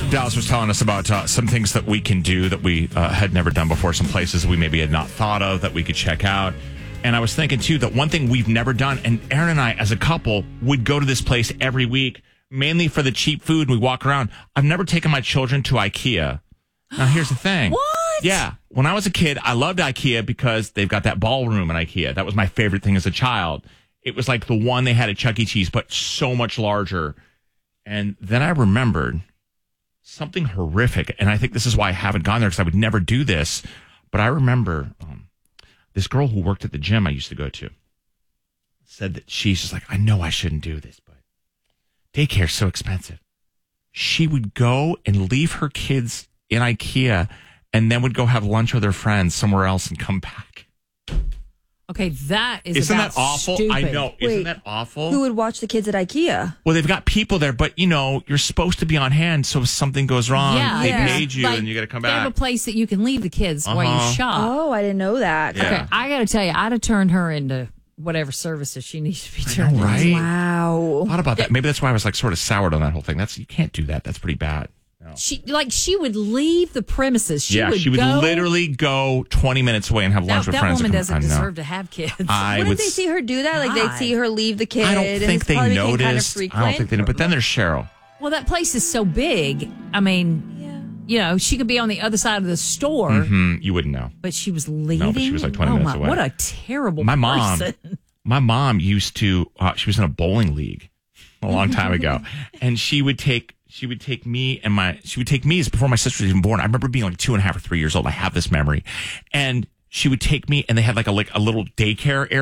Dallas was telling us about some things that we can do that we had never done before, some places we maybe had not thought of that we could check out. And I was thinking, too, that one thing we've never done, and Aaron and I, as a couple, would go to this place every week, mainly for the cheap food. We walk around. I've never taken my children to IKEA. Now, here's the thing. What? Yeah. When I was a kid, I loved IKEA because they've got that ballroom in IKEA. That was my favorite thing as a child. It was like the one they had at Chuck E. Cheese, but so much larger. And then I remembered something horrific. And I think this is why I haven't gone there, because I would never do this. But I remember this girl who worked at the gym I used to go to said that she's just like, I know I shouldn't do this, but daycare's so expensive. She would go and leave her kids in IKEA and then would go have lunch with her friends somewhere else and come back. Okay, that is Isn't about that awful? stupid. I know. Isn't that awful? Who would watch the kids at IKEA? Well, they've got people there, but, you're supposed to be on hand, so if something goes wrong, they paid you, Like, and you got to come They have back. a place that you can leave the kids while you shop. Oh, I didn't know that. Yeah. Okay, I got to tell you, I'd have turned her into whatever services she needs to be turned into. Right? Wow. Thought about that. Maybe that's why I was like sort of soured on that whole thing. You can't do that. That's pretty bad. No. She would leave the premises. She would literally go 20 minutes away and have lunch with that friends. woman doesn't deserve to have kids. Wouldn't they see her do that? Like, they'd see her leave the kid. I don't think they noticed. I don't think they know. But then there's Cheryl. Well, that place is so big. I mean, she could be on the other side of the store. Mm-hmm. You wouldn't know. But she was leaving. No, but she was like 20 minutes away. What a terrible person. My mom used to, she was in a bowling league a long time ago. And she would take me as before my sister was even born. I remember being like 2.5 or 3 years old. I have this memory. And she would take me, and they had like a little daycare area.